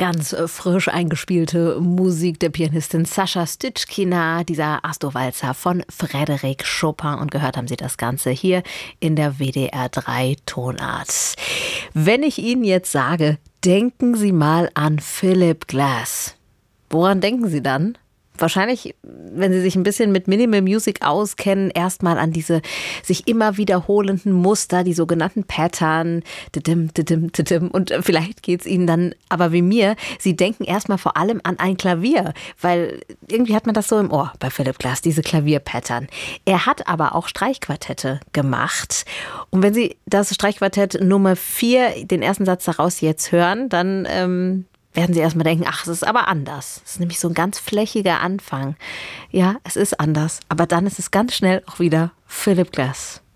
Ganz frisch eingespielte Musik der Pianistin Sascha Stitschkina, dieser Astor-Walzer von Frédéric Chopin. Und gehört haben Sie das Ganze hier in der WDR 3 Tonart. Wenn ich Ihnen jetzt sage, denken Sie mal an Philip Glass. Woran denken Sie dann? Wahrscheinlich, wenn Sie sich ein bisschen mit Minimal Music auskennen, erstmal an diese sich immer wiederholenden Muster, die sogenannten Pattern. Und vielleicht geht's Ihnen dann aber wie mir. Sie denken erstmal vor allem an ein Klavier, weil irgendwie hat man das so im Ohr bei Philip Glass, diese Klavierpattern. Er hat aber auch Streichquartette gemacht. Und wenn Sie das Streichquartett Nummer 4, den ersten Satz daraus jetzt hören, dann werden Sie erstmal denken, ach, es ist aber anders. Es ist nämlich so ein ganz flächiger Anfang. Ja, es ist anders, aber dann ist es ganz schnell auch wieder Philip Glass.